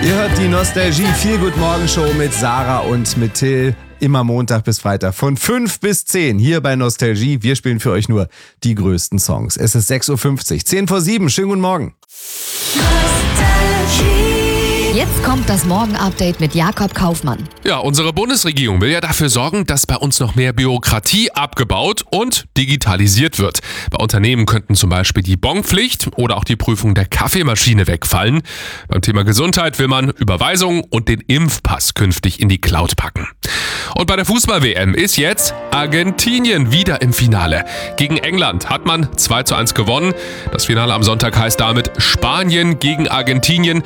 Ihr hört die Nostalgie Feel Good Morgen Show mit Sarah und mit Till. Immer Montag bis Freitag von 5 bis 10 hier bei Nostalgie. Wir spielen für euch nur die größten Songs. Es ist 6.50 Uhr, 10 vor 7. Schönen guten Morgen. Jetzt kommt das Morgen-Update mit Jakob Kaufmann. Ja, unsere Bundesregierung will ja dafür sorgen, dass bei uns noch mehr Bürokratie abgebaut und digitalisiert wird. Bei Unternehmen könnten zum Beispiel die Bonpflicht oder auch die Prüfung der Kaffeemaschine wegfallen. Beim Thema Gesundheit will man Überweisungen und den Impfpass künftig in die Cloud packen. Und bei der Fußball-WM ist jetzt Argentinien wieder im Finale. Gegen England hat man 2:1 gewonnen. Das Finale am Sonntag heißt damit Spanien gegen Argentinien.